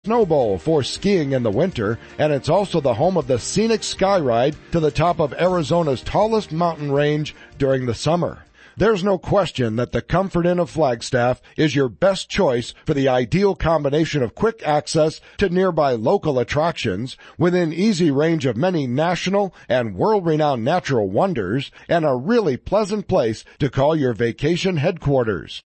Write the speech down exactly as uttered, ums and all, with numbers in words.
Snow Bowl for skiing in the winter, and it's also the home of the scenic sky ride to the top of Arizona's tallest mountain range during the summer. There's no question that the Comfort Inn of Flagstaff is your best choice for the ideal combination of quick access to nearby local attractions, within easy range of many national and world-renowned natural wonders, and a really pleasant place to call your vacation headquarters.